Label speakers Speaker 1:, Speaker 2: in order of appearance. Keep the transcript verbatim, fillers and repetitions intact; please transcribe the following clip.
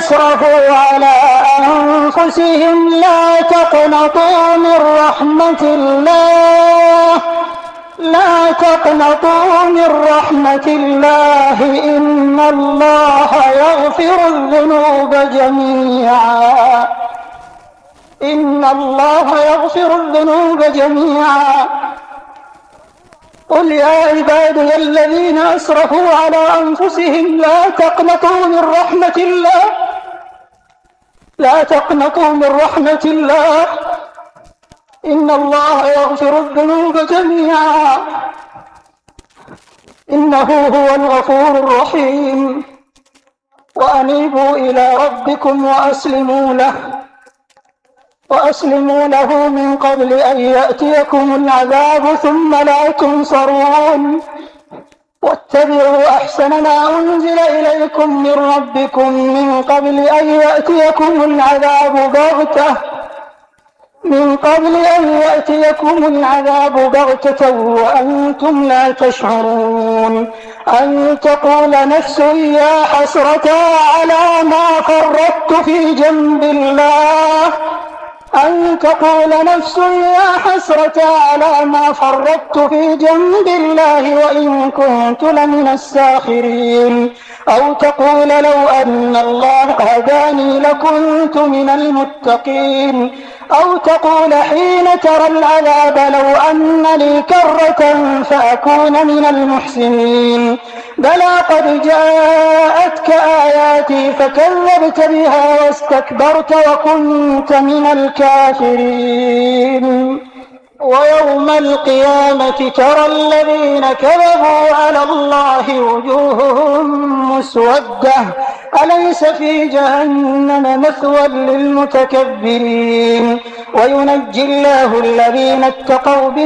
Speaker 1: أسرفوا على أنفسهم لا تقنطوا من رحمة الله لا تقنطوا من رحمة الله إن الله يغفر الذنوب جميعا إن الله يغفر الذنوب جميعا قل يا عبادي الذين أسرفوا على أنفسهم لا تقنطوا من رحمة الله لا تقنطوا من رحمة الله إن الله يغفر الذنوب جميعا إنه هو الغفور الرحيم وأنيبوا إلى ربكم وأسلموا له وأسلموا له من قبل أن يأتيكم العذاب ثم لا تنصرون واتبعوا أحسن ما أنزل إليكم من ربكم من قبل أن يأتيكم العذاب بغتة من قبل أن يأتيكم العذاب بغتة وأنتم لا تشعرون أن تقول نفس يا حسرة على ما فرطت في جنب الله أن تقول نفس يا حسرة على ما فرطت في جنب الله وإن كنت لمن الساخرين أو تقول لو أن الله هداني لكنت من المتقين أو تقول حين ترى العذاب لو أن لي كرة فأكون من المحسنين بلى قد جاءتك آياتي فكذبت بها واستكبرت وكنت من الكافرين ويوم القيامة ترى الذين كذبوا على الله وجوههم مسودة أليس في جهنم مثوى للمتكبرين وينجي الله الذين اتقوا